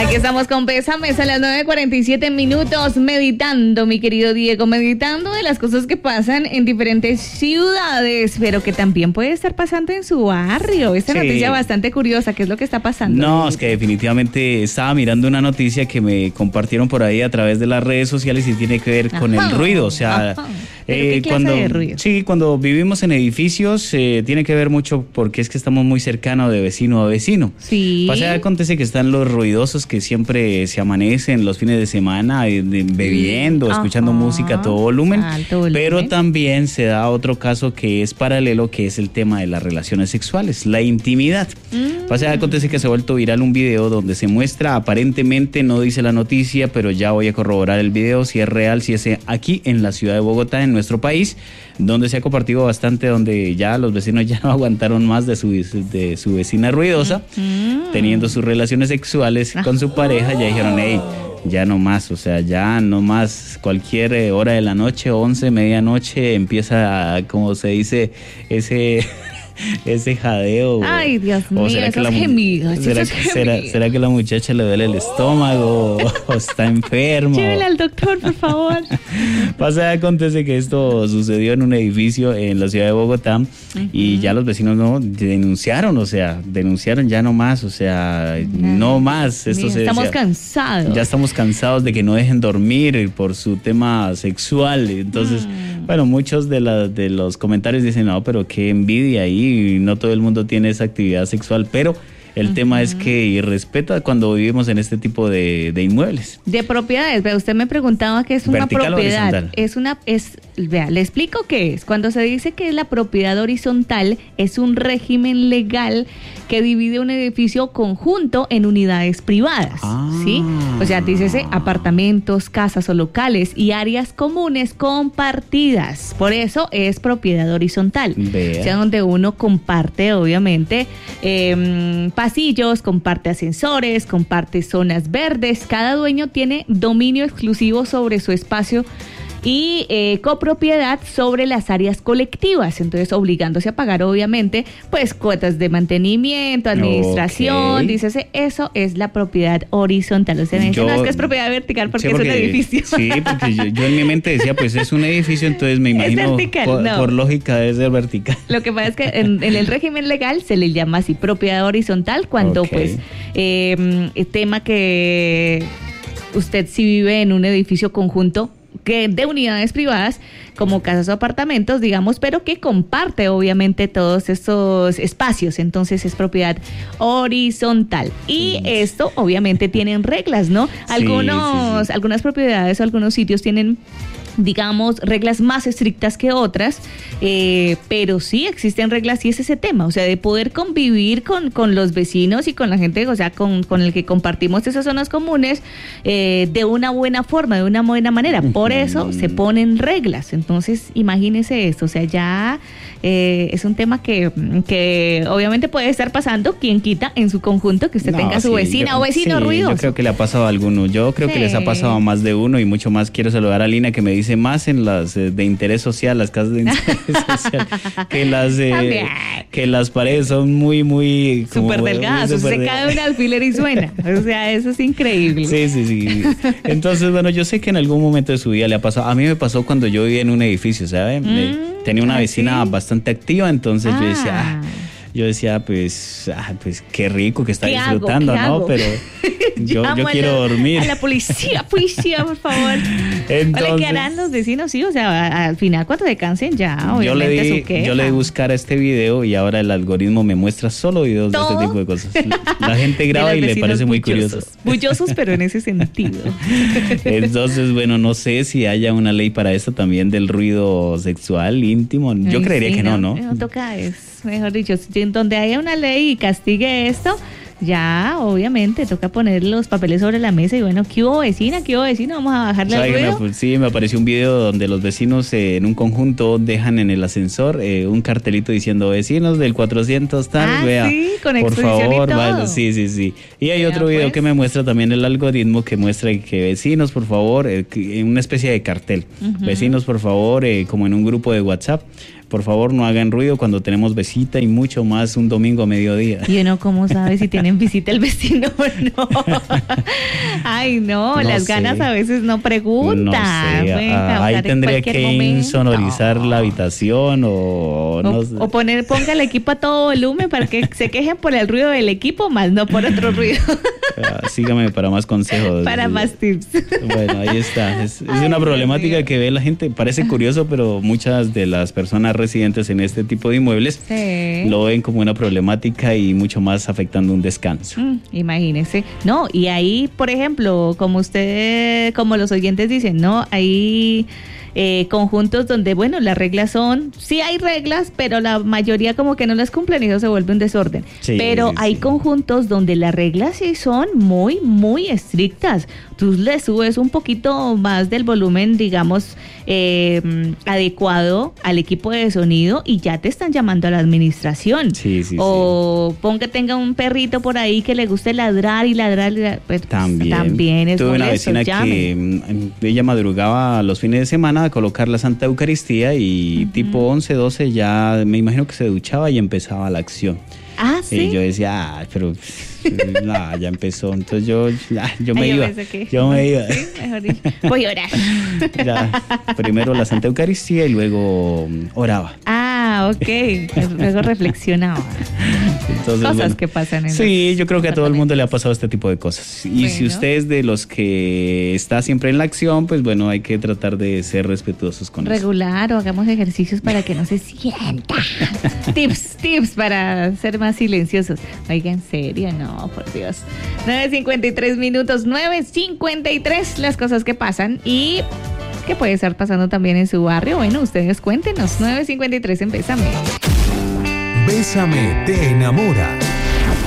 Aquí estamos con Pésame a las 9:47 meditando, mi querido Diego, meditando de las cosas que pasan en diferentes ciudades, pero que también puede estar pasando en su barrio. Esta noticia bastante curiosa, ¿qué es lo que está pasando? No, es que definitivamente estaba mirando una noticia que me compartieron por ahí a través de las redes sociales y tiene que ver con el ruido, o sea, ¿qué clase de ruido? Sí, cuando vivimos en edificios tiene que ver mucho porque es que estamos muy cercanos de vecino a vecino. Sí. Pasa, acontece que están los ruidosos que siempre se amanecen los fines de semana bebiendo, escuchando música a todo volumen, pero también se da otro caso que es paralelo, que es el tema de las relaciones sexuales, la intimidad. Pasa, acontece que se ha vuelto viral un video donde se muestra, aparentemente no dice la noticia, pero ya voy a corroborar el video si es real, si es aquí en la ciudad de Bogotá, en nuestro país, donde se ha compartido bastante, donde ya los vecinos ya no aguantaron más de su vecina ruidosa, teniendo sus relaciones sexuales con su pareja, ya dijeron, hey, ya no más, o sea, ya no más, cualquier hora de la noche, 11, medianoche, empieza, como se dice, ese jadeo. Ay, Dios mío, esos gemidos. ¿Será que la muchacha le duele el estómago o está enfermo? Llévela al doctor, por favor. Pasa, acontece que esto sucedió en un edificio en la ciudad de Bogotá y ya los vecinos no denunciaron, o sea, ya no más, o sea, no más. Estamos cansados. Ya estamos cansados de que no dejen dormir por su tema sexual. Entonces, bueno, muchos de los comentarios dicen, no, pero qué envidia ahí, no todo el mundo tiene esa actividad sexual, pero el tema es que irrespeta cuando vivimos en este tipo de inmuebles. De propiedades, vea, usted me preguntaba qué es una ¿Vertical propiedad. Vea, le explico qué es. Cuando se dice que es la propiedad horizontal, es un régimen legal que divide un edificio conjunto en unidades privadas, ¿sí? O sea, dícese apartamentos, casas o locales y áreas comunes compartidas. Por eso es propiedad horizontal. O sea, donde uno comparte, obviamente, pasillos, comparte ascensores, comparte zonas verdes. Cada dueño tiene dominio exclusivo sobre su espacio y copropiedad sobre las áreas colectivas, entonces obligándose a pagar obviamente pues cuotas de mantenimiento, administración, dícese, eso es la propiedad horizontal. Usted me dice, no, es que es propiedad vertical porque es un edificio. Sí, porque yo en mi mente decía, pues es un edificio, entonces me imagino por lógica debe ser vertical. Lo que pasa es que en el régimen legal se le llama así propiedad horizontal cuando pues el tema que usted sí vive en un edificio conjunto que de unidades privadas como casas o apartamentos, digamos, pero que comparte obviamente todos estos espacios, entonces es propiedad horizontal. Y esto obviamente tienen reglas, ¿no? Algunas propiedades o algunos sitios tienen, digamos, reglas más estrictas que otras, pero sí existen reglas y es ese tema, o sea, de poder convivir con los vecinos y con la gente, o sea, con el que compartimos esas zonas comunes de una buena forma, de una buena manera. Por eso se ponen reglas. Entonces, imagínese esto, o sea, ya es un tema que obviamente puede estar pasando, quien quita en su conjunto que usted tenga su vecina o vecino ruidoso. Yo creo que le ha pasado a alguno, yo creo que les ha pasado a más de uno y mucho más. Quiero saludar a Lina que me dice más en las de interés social, las casas de interés social, que las paredes son muy súper delgadas, o sea, se cae un alfiler y suena, o sea, eso es increíble. Sí. Entonces, bueno, yo sé que en algún momento de su vida le ha pasado, a mí me pasó cuando yo vivía en un edificio, ¿sabe? Tenía una vecina bastante activa, entonces yo decía, pues qué rico que está disfrutando, ¿no? Pero yo quiero dormir. A la policía, por favor. Entonces, ¿qué harán los vecinos? Sí, o sea, al final cuando se cansen ya, obviamente yo le di buscar a este video y ahora el algoritmo me muestra solo videos de este tipo de cosas. La gente graba y le parece muy curioso. Bullosos, pero en ese sentido. Entonces, bueno, no sé si haya una ley para esto también del ruido sexual íntimo. Yo creería que no. No toca eso. Mejor dicho, donde haya una ley y castigue esto, ya obviamente toca poner los papeles sobre la mesa y bueno, ¿qué hubo vecina? Vamos a bajarle al ruido. Sí, me apareció un video donde los vecinos en un conjunto dejan en el ascensor un cartelito diciendo vecinos del 400 tal, vea, sí, con por favor, y todo. Vaya, sí. Y hay otro video que me muestra también el algoritmo que muestra que vecinos, por favor, en una especie de cartel, vecinos, por favor, como en un grupo de WhatsApp, por favor no hagan ruido cuando tenemos visita y mucho más un domingo a mediodía. ¿Y uno cómo sabe si tienen visita el vecino o no? Ay, no, las ganas a veces no preguntan. No sé, ahí tendría que insonorizar la habitación o ponga el equipo a todo volumen para que se quejen por el ruido del equipo, más no por otro ruido. Sígame para más consejos. Para más tips. Bueno, ahí está. Es una problemática que ve la gente. Parece curioso, pero muchas de las personas residentes en este tipo de inmuebles lo ven como una problemática y mucho más afectando un descanso. Imagínese. No, y ahí, por ejemplo, como los oyentes dicen, ¿no? Ahí conjuntos donde, bueno, las reglas sí hay reglas, pero la mayoría como que no las cumplen y eso se vuelve un desorden. Pero hay conjuntos donde las reglas sí son muy, muy estrictas. Tú le subes un poquito más del volumen, digamos, adecuado al equipo de sonido y ya te están llamando a la administración. O pon que tenga un perrito por ahí que le guste ladrar y ladrar. Pues, también es tuve una vecina que ella madrugaba los fines de semana a colocar la Santa Eucaristía y tipo 11, 12 ya me imagino que se duchaba y empezaba la acción. ¿Sí? Y yo decía, pero ya empezó. Entonces yo me iba. Yo me iba. ¿Sí? Mejor dicho, voy a orar. Ya, primero la Santa Eucaristía y luego oraba. Ok. Luego reflexionaba. Entonces, cosas que pasan en yo creo que a todo el mundo le ha pasado este tipo de cosas. Y si usted es de los que está siempre en la acción, pues bueno, hay que tratar de ser respetuosos con regular, o hagamos ejercicios para que no se sienta. tips para ser más silenciosos. Oiga, en serio, no, por Dios. 9:53 minutos, 9:53, las cosas que pasan y que puede estar pasando también en su barrio. Bueno, ustedes cuéntenos. 9:53 en Bésame. Bésame te enamora.